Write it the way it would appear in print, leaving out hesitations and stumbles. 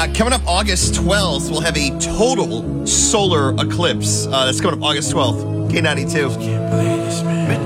Coming up August 12th, we'll have a total solar eclipse. That's coming up August 12th. K92. Can't play this, man.